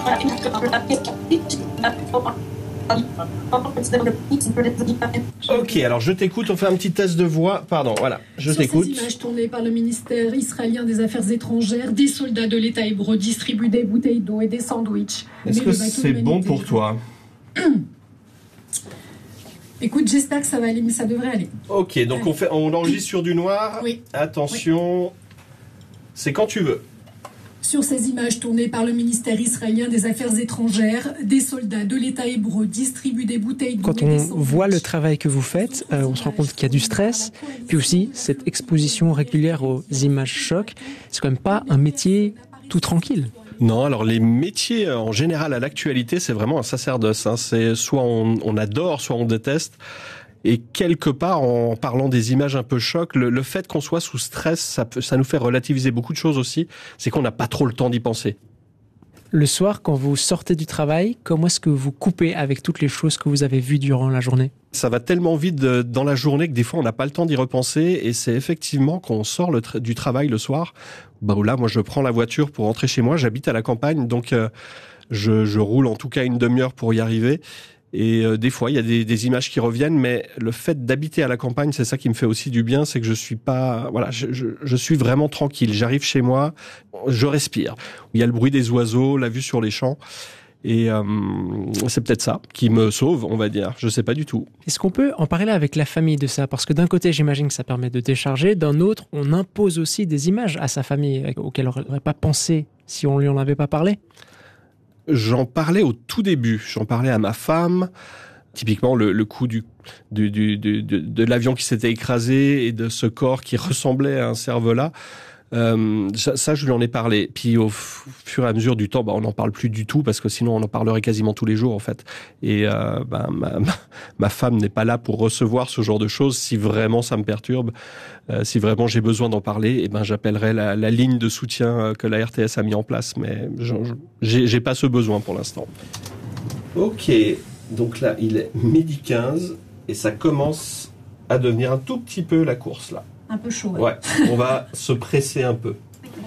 Ok, alors je t'écoute, on fait un petit test de voix. Pardon, voilà, je t'écoute. Sur ces images tournées par le ministère israélien des Affaires étrangères, des soldats de l'État hébreu distribuent des bouteilles d'eau et des sandwichs. Est-ce que c'est bon pour toi? Écoute, j'espère que ça va aller, mais ça devrait aller. Ok, donc on enregistre sur du noir. Oui. Attention, oui. C'est quand tu veux. Sur ces images tournées par le ministère israélien des Affaires étrangères, des soldats de l'État hébreu distribuent des bouteilles d'eau. Quand on voit le travail que vous faites, on se rend compte qu'il y a du stress, puis aussi cette exposition régulière aux images chocs. C'est quand même pas un métier tout tranquille. Non, alors les métiers en général à l'actualité, c'est vraiment un sacerdoce. C'est soit on adore, soit on déteste. Et quelque part, en parlant des images un peu chocs, le fait qu'on soit sous stress, ça nous fait relativiser beaucoup de choses aussi. C'est qu'on n'a pas trop le temps d'y penser. Le soir, quand vous sortez du travail, comment est-ce que vous coupez avec toutes les choses que vous avez vues durant la journée? Ça va tellement vite dans la journée que des fois, on n'a pas le temps d'y repenser. Et c'est effectivement quand on sort du travail le soir, là, moi, je prends la voiture pour rentrer chez moi. J'habite à la campagne, donc je roule en tout cas une demi-heure pour y arriver. Et des fois, il y a des images qui reviennent, mais le fait d'habiter à la campagne, c'est ça qui me fait aussi du bien, c'est que je suis pas, je suis vraiment tranquille. J'arrive chez moi, je respire. Il y a le bruit des oiseaux, la vue sur les champs, et c'est peut-être ça qui me sauve, on va dire. Je sais pas du tout. Est-ce qu'on peut en parler avec la famille de ça? Parce que d'un côté, j'imagine que ça permet de décharger, d'un autre, on impose aussi des images à sa famille auxquelles on n'aurait pas pensé si on lui en avait pas parlé. J'en parlais au tout début. J'en parlais à ma femme. Typiquement, le coup de l'avion qui s'était écrasé et de ce corps qui ressemblait à un cervelas. Ça, je lui en ai parlé. Puis au fur et à mesure du temps, on n'en parle plus du tout parce que sinon on en parlerait quasiment tous les jours en fait. Et ma femme n'est pas là pour recevoir ce genre de choses. Si vraiment ça me perturbe, si vraiment j'ai besoin d'en parler, j'appellerai la ligne de soutien que la RTS a mis en place. Mais j'ai pas ce besoin pour l'instant. Ok, donc là il est 12h15 et ça commence à devenir un tout petit peu la course là. Un peu chaud. Ouais, on va se presser un peu.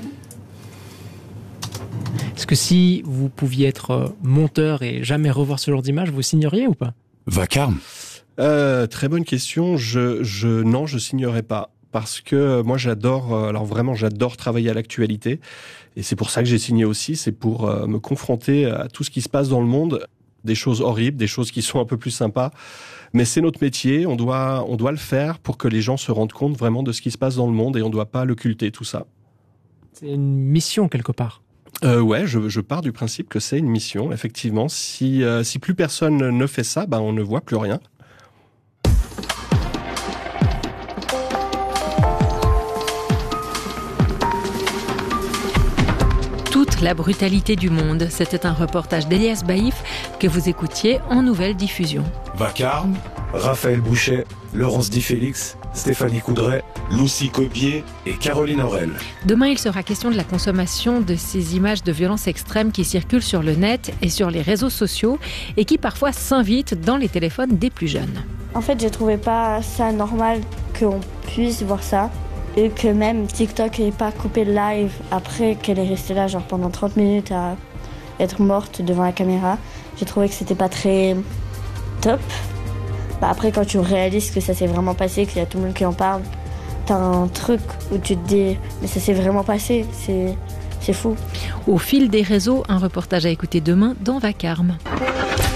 Est-ce que si vous pouviez être monteur et jamais revoir ce genre d'image, vous signeriez ou pas? Vacarme. Très bonne question. Non, je signerais pas. Parce que moi j'adore travailler à l'actualité. Et c'est pour ça que j'ai signé aussi. C'est pour me confronter à tout ce qui se passe dans le monde. Des choses horribles, des choses qui sont un peu plus sympas. Mais c'est notre métier, on doit le faire pour que les gens se rendent compte vraiment de ce qui se passe dans le monde et on ne doit pas l'occulter, tout ça. C'est une mission quelque part. Ouais, je pars du principe que c'est une mission, effectivement. Si plus personne ne fait ça, on ne voit plus rien. Toute la brutalité du monde, c'était un reportage d'Elias Baïf que vous écoutiez en nouvelle diffusion. Vacarme, Raphaël Bouchet, Laurence Di Félix, Stéphanie Coudray, Lucie Copier et Caroline Aurel. Demain, il sera question de la consommation de ces images de violence extrême qui circulent sur le net et sur les réseaux sociaux et qui parfois s'invitent dans les téléphones des plus jeunes. En fait, je trouvais pas ça normal qu'on puisse voir ça. Et que même TikTok n'ait pas coupé le live après qu'elle est restée là pendant 30 minutes à être morte devant la caméra. J'ai trouvé que c'était pas très top. Après, quand tu réalises que ça s'est vraiment passé, qu'il y a tout le monde qui en parle, t'as un truc où tu te dis mais ça s'est vraiment passé, c'est fou. Au fil des réseaux, un reportage à écouter demain dans Vacarme.